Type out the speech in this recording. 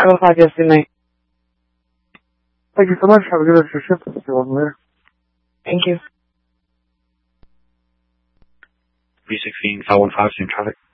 505, yes, good night. Thank you so much. Have a good rest of your shift. See you later. Thank you. B16, 515, same traffic.